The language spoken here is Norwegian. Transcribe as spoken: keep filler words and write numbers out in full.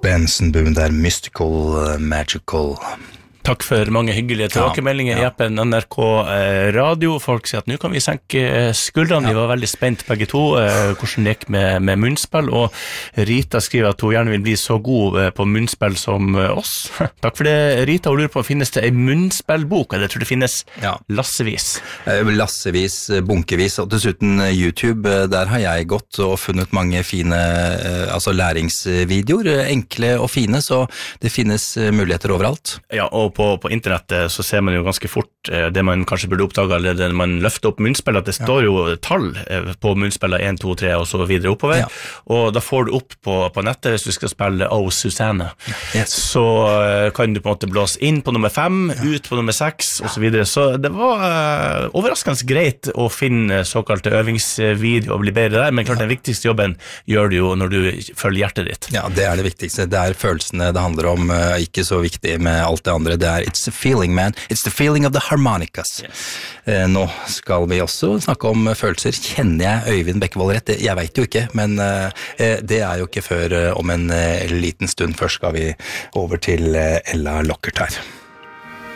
Benson Boom der, Mystical, uh, Magical. Takk for mange hyggelige tilbakemeldinger ja, ja. I appen N R K Radio. Folk sier at nå kan vi senke skuldrene. Ja. Vi var veldig spent begge to, eh, hvordan det gikk med, med munnspill, og Rita skriver at hun gjerne vil bli så god på munnspill som oss. Takk for det, Rita. Hun lurer på, finnes det en munnspillbok? Jeg tror det finnes ja. lassevis. Lassevis, bunkevis, og dessuten YouTube, der har jeg gått og funnet mange fine altså læringsvideoer, enkle og fine, så det finnes muligheter overalt. Ja, og På, på internettet så ser man jo ganske fort eh, det man kanskje burde oppdage allerede når man løfter opp munnspill, at det står jo tall eh, på munnspillet en, to, tre og så videre oppover, ja. Og da får du opp på, på nettet hvis du skal spille Oh Susanne, yes. Så eh, kan du på en måte blåse inn på nummer fem, ja. Ut på nummer seks og så videre, så det var eh, overraskende greit å finne såkalte øvingsvideo og bli bedre der, men klart ja. Den viktigste jobben gjør du jo når du følger hjertet ditt. Ja, det er det viktigste, det er følelsene det handler om, ikke så viktig med alt det andre, det er it's the feeling, man. It's the feeling of the harmonicas. Yes. Eh, nå skal vi også snakke om følelser. Kjenner jeg Øyvind Bekkevold rett? Jeg vet jo ikke, men eh, det er jo ikke før eh, om en eh, liten stund. Først skal vi over til eh, Ella Lockert her.